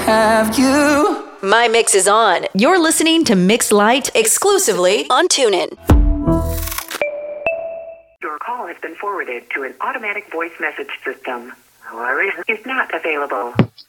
have you. My Mix is on. You're listening to Mix Light exclusively on TuneIn. Your call has been forwarded to an automatic voice message system. Is not available.